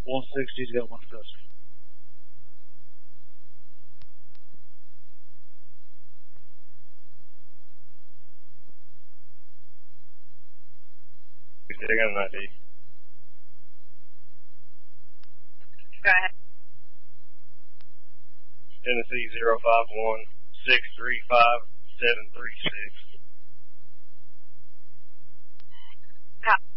160's got one customer. I got an ID. Go ahead. Tennessee 051-635-736.